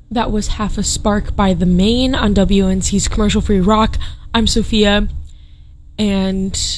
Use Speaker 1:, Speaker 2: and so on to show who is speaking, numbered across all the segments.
Speaker 1: That was Half a Spark by The Main on WNC's Commercial Free Rock. I'm Sophia, and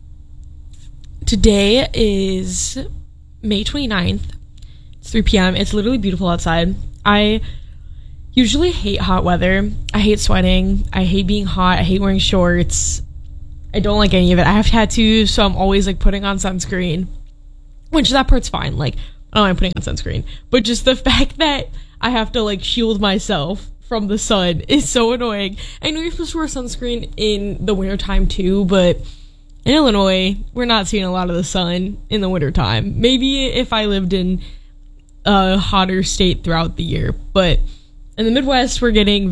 Speaker 1: today is May 29th. It's 3 p.m. It's literally beautiful outside. I usually hate hot weather. I hate sweating. I hate being hot. I hate wearing shorts. I don't like any of it. I have tattoos, so I'm always like putting on sunscreen, which that part's fine. Like, I don't mind putting on sunscreen, but just the fact that I have to like shield myself from the sun is so annoying. I know you're supposed to wear sunscreen in the wintertime too, but in Illinois, we're not seeing a lot of the sun in the wintertime. Maybe if I lived in a hotter state throughout the year, but in the Midwest,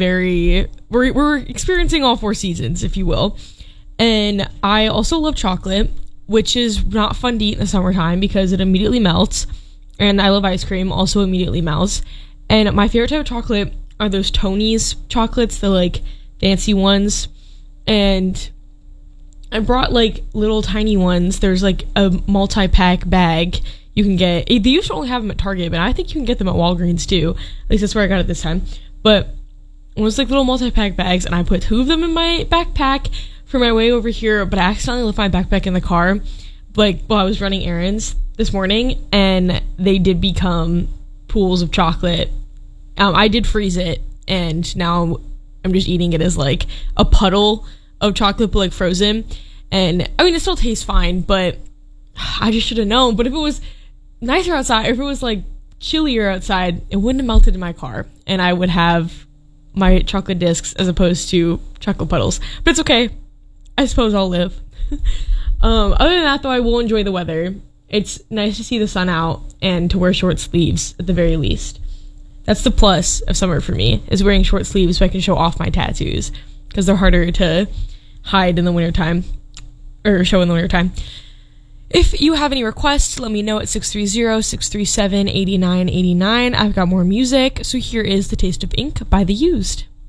Speaker 1: we're experiencing all 4 seasons, if you will. And I also love chocolate, which is not fun to eat in the summertime because it immediately melts. And I love ice cream, also immediately melts. And my favorite type of chocolate are those Tony's chocolates, the like fancy ones. And I brought like little tiny ones. There's like a multi-pack bag you can get. They used to only have them at Target, but I think you can get them at Walgreens too. At least that's where I got it this time. But it was like little multi-pack bags, and I put 2 of them in my backpack for my way over here, but I accidentally left my backpack in the car, like while I was running errands this morning, and they did become pools of chocolate. I did freeze it, and now I'm just eating it as like a puddle of chocolate, but like frozen. And I mean, it still tastes fine, but I just should have known. But if it was nicer outside, if it was like chillier outside, it wouldn't have melted in my car, and I would have my chocolate discs as opposed to chocolate puddles. But it's okay. I suppose I'll live. Other than that, though, I will enjoy the weather. It's nice to see the sun out and to wear short sleeves at the very least. That's the plus of summer for me, is wearing short sleeves so I can show off my tattoos, because they're harder to hide in the wintertime, or show in the wintertime. If you have any requests, let me know at 630-637-8989. I've got more music, so here is The Taste of Ink by The Used.